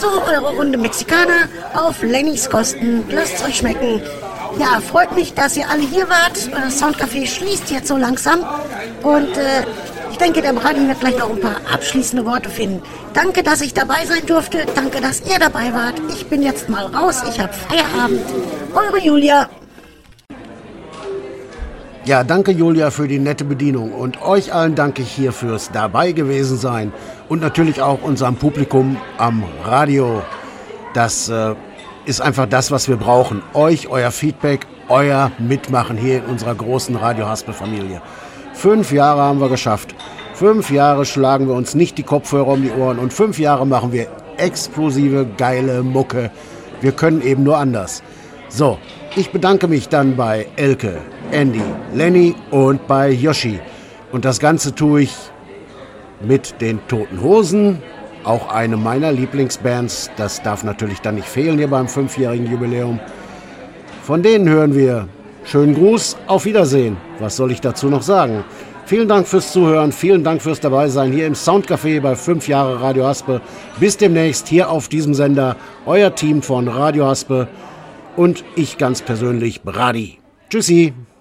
So, eure Runde Mexikaner auf Lennys Kosten. Lasst es euch schmecken. Ja, freut mich, dass ihr alle hier wart. Soundcafé schließt jetzt so langsam. Und ich denke, der Brady wird gleich noch ein paar abschließende Worte finden. Danke, dass ich dabei sein durfte. Danke, dass ihr dabei wart. Ich bin jetzt mal raus. Ich habe Feierabend. Eure Julia. Ja, danke Julia für die nette Bedienung und euch allen danke ich hier fürs dabei gewesen sein und natürlich auch unserem Publikum am Radio. Das ist einfach das, was wir brauchen. Euch, euer Feedback, euer Mitmachen hier in unserer großen Radio-Haspel-Familie. 5 Jahre haben wir geschafft. 5 Jahre schlagen wir uns nicht die Kopfhörer um die Ohren und 5 Jahre machen wir explosive, geile Mucke. Wir können eben nur anders. So, ich bedanke mich dann bei Elke, Andy, Lenny und bei Yoshi. Und das Ganze tue ich mit den Toten Hosen, auch eine meiner Lieblingsbands. Das darf natürlich dann nicht fehlen hier beim 5-jährigen Jubiläum. Von denen hören wir schönen Gruß, auf Wiedersehen. Was soll ich dazu noch sagen? Vielen Dank fürs Zuhören, vielen Dank fürs Dabeisein hier im Soundcafé bei 5 Jahre Radio Haspel. Bis demnächst hier auf diesem Sender, euer Team von Radio Haspel und ich ganz persönlich, Brady. Tschüssi.